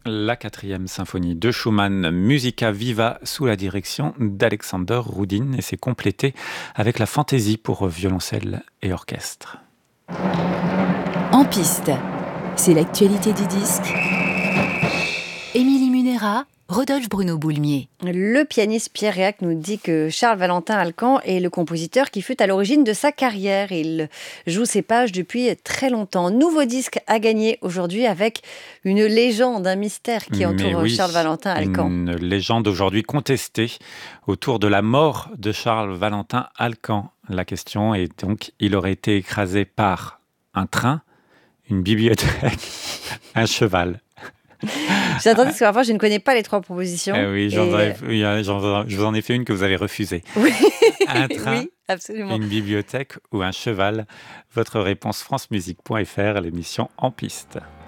La quatrième symphonie de Schumann, Musica Viva, sous la direction d'Alexander Rudin, et c'est complété avec la fantaisie pour violoncelle et orchestre. En piste, c'est l'actualité du disque. Émilie Munera, Rodolphe Bruno Boulmier. Le pianiste Pierre Réac nous dit que Charles Valentin Alcan est le compositeur qui fut à l'origine de sa carrière. Il joue ses pages depuis très longtemps. Nouveau disque à gagner aujourd'hui avec une légende, un mystère qui entoure Charles Valentin Alcan. Une légende aujourd'hui contestée autour de la mort de Charles Valentin Alcan. La question est donc, il aurait été écrasé par un train, une bibliothèque, un cheval. J'attendais parce que parfois je ne connais pas les trois propositions. Je vous en ai fait une que vous avez refusée. Oui. Un train, oui, absolument. Une bibliothèque ou un cheval. Votre réponse francemusique.fr, l'émission En piste.